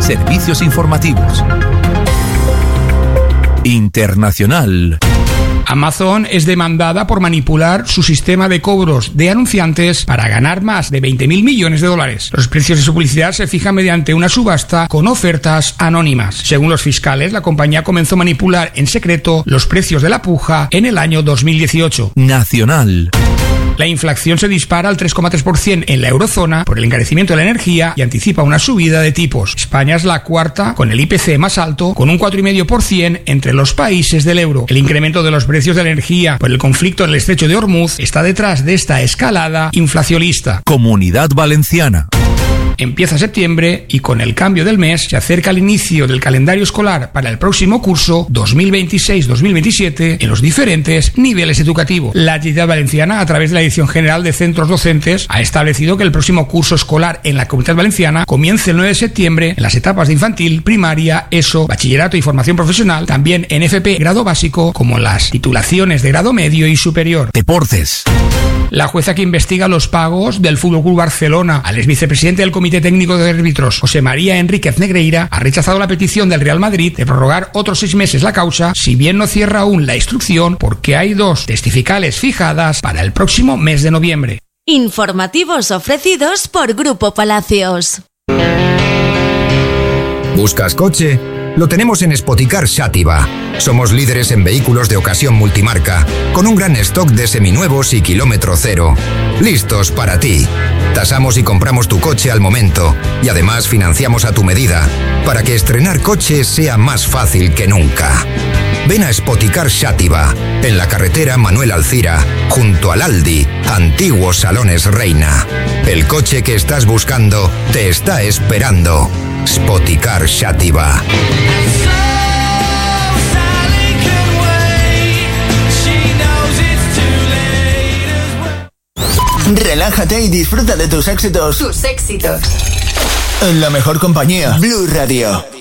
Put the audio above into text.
Servicios informativos. Internacional. Amazon es demandada por manipular su sistema de cobros de anunciantes para ganar más de 20.000 millones de dólares. Los precios de su publicidad se fijan mediante una subasta con ofertas anónimas. Según los fiscales, la compañía comenzó a manipular en secreto los precios de la puja en el año 2018. Nacional. La inflación se dispara al 3,3% en la eurozona por el encarecimiento de la energía y anticipa una subida de tipos. España es la cuarta con el IPC más alto, con un 4,5% entre los países del euro. El incremento de los precios de la energía por el conflicto en el estrecho de Hormuz está detrás de esta escalada inflacionista. Comunidad Valenciana. Empieza septiembre y con el cambio del mes se acerca el inicio del calendario escolar para el próximo curso 2026-2027 en los diferentes niveles educativos. La Generalitat Valenciana, a través de la Dirección General de Centros Docentes, ha establecido que el próximo curso escolar en la Comunidad Valenciana comience el 9 de septiembre en las etapas de infantil, primaria, ESO, bachillerato y formación profesional, también en FP grado básico, como las titulaciones de grado medio y superior. Deportes. La jueza que investiga los pagos del FC Barcelona al exvicepresidente del Comité Técnico de Árbitros, José María Enríquez Negreira, ha rechazado la petición del Real Madrid de prorrogar otros 6 meses la causa, si bien no cierra aún la instrucción porque hay 2 testificales fijadas para el próximo mes de noviembre. Informativos ofrecidos por Grupo Palacios. ¿Buscas coche? Lo tenemos en Spoticar Xàtiva. Somos líderes en vehículos de ocasión multimarca, con un gran stock de seminuevos y kilómetro cero. Listos para ti. Tasamos y compramos tu coche al momento y además financiamos a tu medida, para que estrenar coche sea más fácil que nunca. Ven a Spoticar Xàtiva, en la carretera Manuel Alcira, junto al Aldi, antiguos Salones Reina. El coche que estás buscando te está esperando. Spoticar Xàtiva. Relájate y disfruta de tus éxitos. Tus éxitos. En la mejor compañía, Blue Radio.